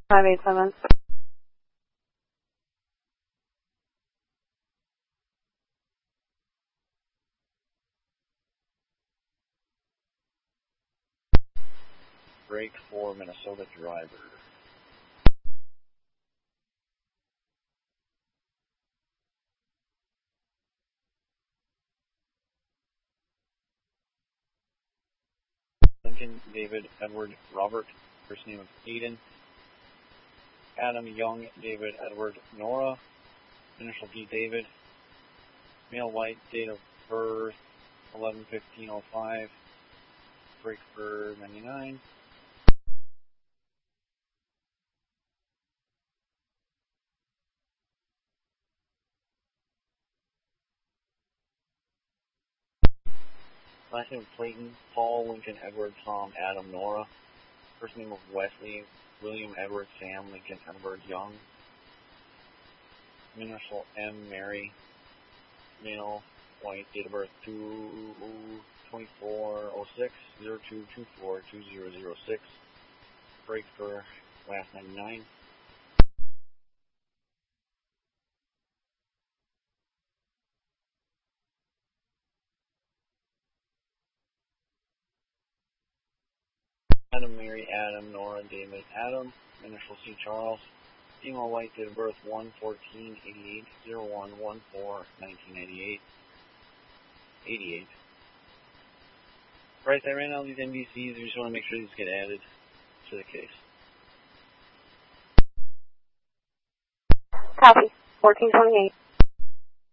587. Break for Minnesota driver. Lincoln, David, Edward, Robert, first name of Aiden. Adam, Young, David, Edward, Nora, initial D, David. Male, white, date of birth, 11/15/05. Break for 99. Last name of Clayton, Paul, Lincoln, Edward, Tom, Adam, Nora. First name of Wesley, William, Edward, Sam, Lincoln, Edward, Young. Initial M, Mary. Male, white, date of birth 2/24/06, 02/24/2006. Break for last 99. Adam, Mary, Adam, Nora, David, Adam. Initial C, Charles. Female, white, date of birth 1/14/88, 01/14/1988. 88. Price, I ran out of these NBCs. We just want to make sure these get added to the case. Copy. 1428.